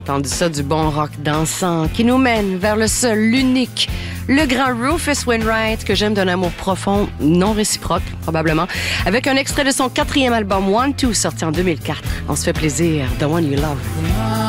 Entendu ça, du bon rock dansant qui nous mène vers le seul, l'unique, le grand Rufus Wainwright que j'aime d'un amour profond, non réciproque probablement, avec un extrait de son 4e album One Two sorti en 2004. On se fait plaisir, The One You Love.